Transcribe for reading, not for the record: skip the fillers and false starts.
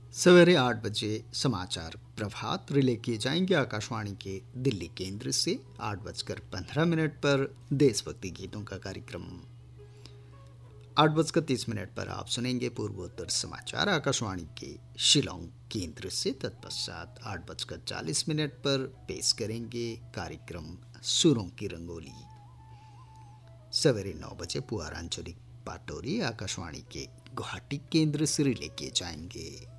सवेरे 8 बजे समाचार प्रभात रिले किए जाएंगे आकाशवाणी के दिल्ली केंद्र से। 8:15 पर देशभक्ति गीतों का कार्यक्रम। 8:30 पर आप सुनेंगे पूर्वोत्तर समाचार आकाशवाणी के शिलोंग केंद्र से। तत्पश्चात 8:40 पर पेश करेंगे कार्यक्रम सुरों की रंगोली। सवेरे 9 बजे पुआरांचलिक पाटोरी आकाशवाणी के गुवाहाटी केंद्र से रिले किए जाएंगे।